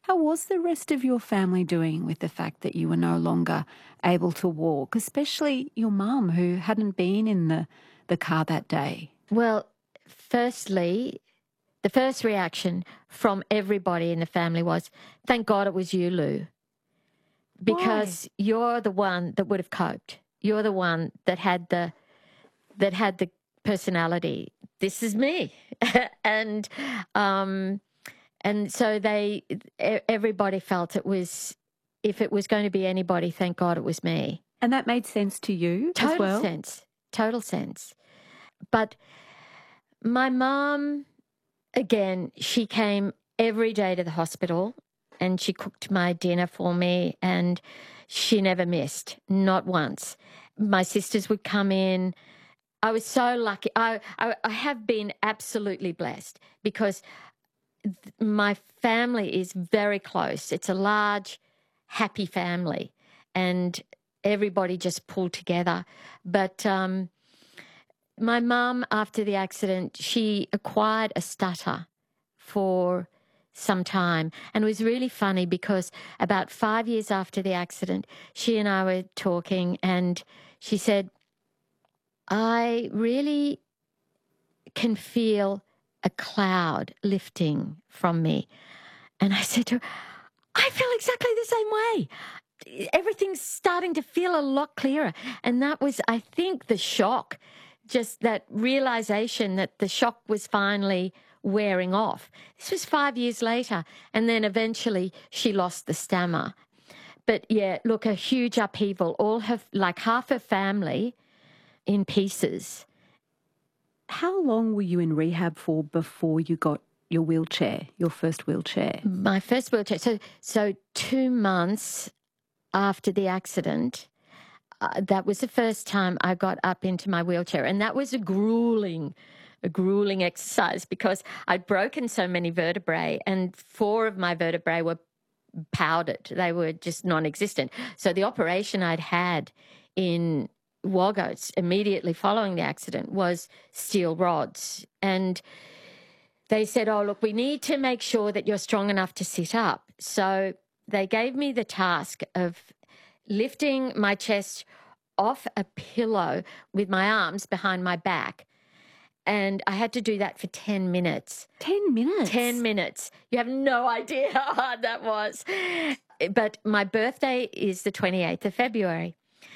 How was the rest of your family doing with the fact that you were no longer able to walk, especially your mum who hadn't been in the car that day? Well, firstly, the first reaction from everybody in the family was, thank God it was you, Lou, Why? because you're the one that would have coped. You're the one that had the personality. This is me. and um and so everybody felt it was, if it was going to be anybody, thank God it was me. And that made sense to you as Total well? sense. Total sense. But my mum, again, she came every day to the hospital and she cooked my dinner for me and she never missed, not once. My sisters would come in. I was so lucky. I have been absolutely blessed because my family is very close. It's a large, happy family and everybody just pulled together. But my mum, after the accident, she acquired a stutter for some time. And it was really funny because about 5 years after the accident, she and I were talking and she said, I really can feel a cloud lifting from me. And I said to her, I feel exactly the same way. Everything's starting to feel a lot clearer. And that was, I think, the shock, just that realization that the shock was finally wearing off. This was 5 years later. And then eventually she lost the stammer. But yeah, look, a huge upheaval. All her, like half her family in pieces. How long were you in rehab for before you got your wheelchair, your first wheelchair? My first wheelchair. So 2 months after the accident, that was the first time I got up into my wheelchair. And that was a grueling exercise because I'd broken so many vertebrae and 4 of my vertebrae were powdered. They were just non-existent. So the operation I'd had in Wagga immediately following the accident was steel rods. And they said, oh, look, we need to make sure that you're strong enough to sit up. So they gave me the task of lifting my chest off a pillow with my arms behind my back. And I had to do that for 10 minutes. 10 minutes? 10 minutes. You have no idea how hard that was. But my birthday is the 28th of February.